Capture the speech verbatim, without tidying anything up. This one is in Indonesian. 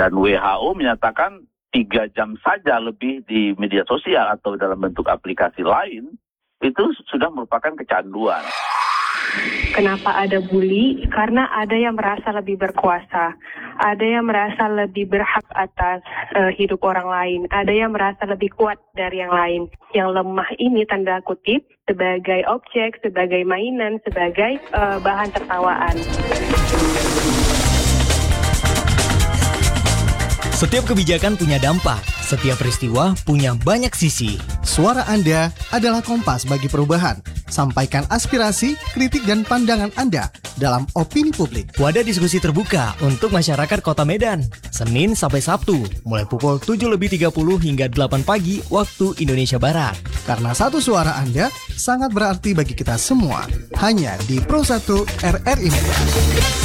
Dan W H O menyatakan tiga jam saja lebih di media sosial atau dalam bentuk aplikasi lain, itu sudah merupakan kecanduan. Kenapa ada bully? Karena ada yang merasa lebih berkuasa, ada yang merasa lebih berhak atas uh, hidup orang lain, ada yang merasa lebih kuat dari yang lain. Yang lemah ini tanda kutip sebagai objek, sebagai mainan, sebagai uh, bahan tertawaan. Setiap kebijakan punya dampak, setiap peristiwa punya banyak sisi. Suara Anda adalah kompas bagi perubahan. Sampaikan aspirasi, kritik, dan pandangan Anda dalam opini publik. Wadah diskusi terbuka untuk masyarakat Kota Medan, Senin sampai Sabtu, mulai pukul tujuh lebih tiga puluh hingga delapan pagi waktu Indonesia Barat. Karena satu suara Anda sangat berarti bagi kita semua. Hanya di Pro satu R R I Medan.